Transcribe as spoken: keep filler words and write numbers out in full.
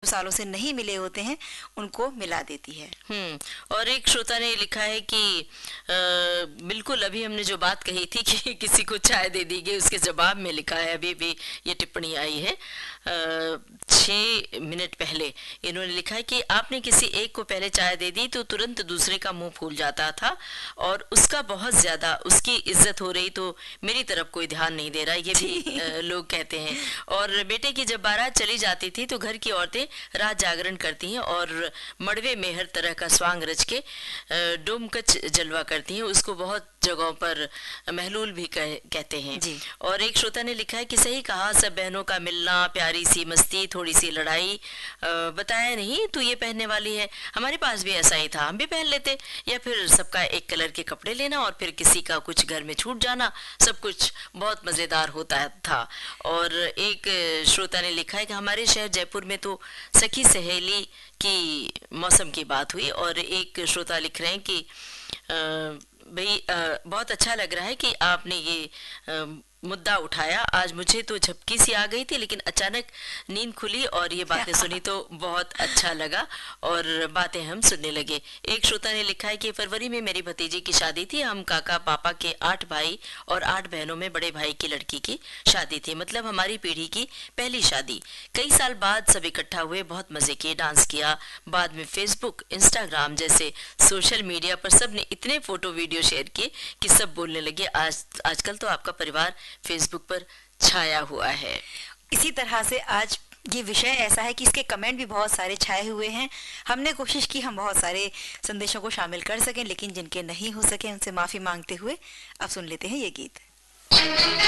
सालों से नहीं मिले होते हैं उनको मिला देती है। हम्म और एक श्रोता ने लिखा है कि आ, बिल्कुल अभी हमने जो बात कही थी कि किसी को चाय दे दी गई, उसके जवाब में लिखा है, अभी भी ये टिप्पणी आई है छः मिनट पहले, इन्होंने लिखा है कि आपने किसी एक को पहले चाय दे दी तो तुरंत दूसरे का मुंह फूल जाता था और उसका बहुत ज़्यादा उसकी इज्जत हो रही, तो मेरी तरफ कोई ध्यान नहीं दे रहा, ये भी आ, लोग कहते हैं। और बेटे की जब बारात चली जाती थी तो घर की औरतें रात जागरण करती हैं और मड़वे में हर तरह का स्वांग रच के डोमकच जलवा करती हैं, उसको बहुत जगहों पर महलूल भी कह, कहते हैं जी। और एक श्रोता ने लिखा है कि सही कहा, सब बहनों का मिलना, प्यारी सी मस्ती, थोड़ी सी लड़ाई, बताया नहीं तू ये पहनने वाली है, हमारे पास भी ऐसा ही था, हम भी पहन लेते, या फिर सबका एक कलर के कपड़े लेना और फिर किसी का कुछ घर में छूट जाना, सब कुछ बहुत मज़ेदार होता था। और एक श्रोता ने लिखा है कि हमारे शहर जयपुर में तो सखी सहेली की मौसम की बात हुई। और एक श्रोता लिख रहे हैं कि भाई बहुत अच्छा लग रहा है कि आपने ये आ, मुद्दा उठाया, आज मुझे तो झपकी सी आ गई थी लेकिन अचानक नींद खुली और ये बातें सुनी तो बहुत अच्छा लगा और बातें हम सुनने लगे। एक श्रोता ने लिखा है कि फरवरी में मेरी भतीजी की शादी थी, हम काका पापा के आठ भाई और आठ बहनों में बड़े भाई की लड़की की शादी थी, मतलब हमारी पीढ़ी की पहली शादी। कई साल बाद सब इकट्ठा हुए, बहुत मजे किए, डांस किया, बाद में फेसबुक इंस्टाग्राम जैसे सोशल मीडिया पर सब ने इतने फोटो वीडियो शेयर किए कि सब बोलने लगे आज आजकल तो आपका परिवार फेसबुक पर छाया हुआ है। इसी तरह से आज ये विषय ऐसा है कि इसके कमेंट भी बहुत सारे छाए हुए हैं। हमने कोशिश की हम बहुत सारे संदेशों को शामिल कर सकें, लेकिन जिनके नहीं हो सके उनसे माफी मांगते हुए अब सुन लेते हैं ये गीत।